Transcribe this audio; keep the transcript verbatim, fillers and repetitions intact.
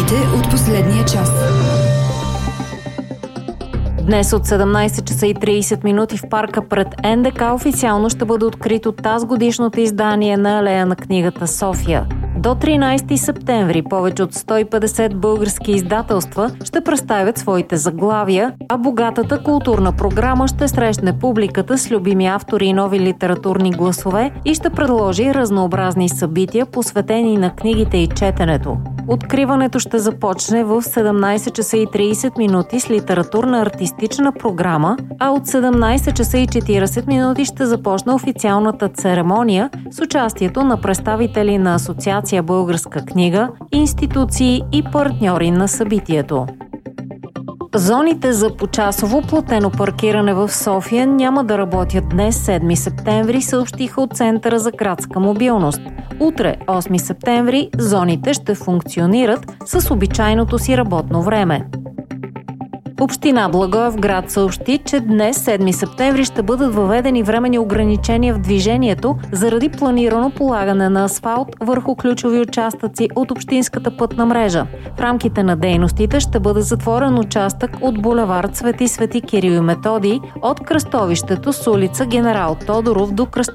Новините от последния час. Днес от седемнайсет часа и трийсет минути в парка пред Ен Де Ка официално ще бъде открито тазгодишното издание на Алея на книгата София. До тринайсети септември повече от сто и петдесет български издателства ще представят своите заглавия, а богатата културна програма ще срещне публиката с любими автори и нови литературни гласове и ще предложи разнообразни събития, посветени на книгите и четенето. Откриването ще започне в седемнайсет часа и трийсет минути с литературна артистична програма, а от седемнайсет часа и четирийсет минути ще започне официалната церемония с участието на представители на Асоциация Българска книга, институции и партньори на събитието. Зоните за почасово платено паркиране в София няма да работят днес, седми септември, съобщиха от Центъра за градска мобилност. Утре, осми септември, зоните ще функционират с обичайното си работно време. Община Благоевград съобщи, че днес, седми септември, ще бъдат въведени временни ограничения в движението заради планирано полагане на асфалт върху ключови участъци от общинската пътна мрежа. В рамките на дейностите ще бъде затворен участък от булевард Свети Свети Кирил и Методий от кръстовището с улица Генерал Тодоров до кръстовището